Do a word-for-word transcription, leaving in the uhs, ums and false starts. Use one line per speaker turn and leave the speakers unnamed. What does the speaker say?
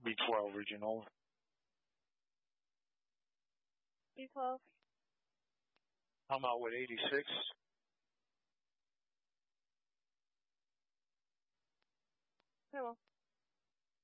B twelve regional.
B twelve.
I'm out with eighty-six.
Very well.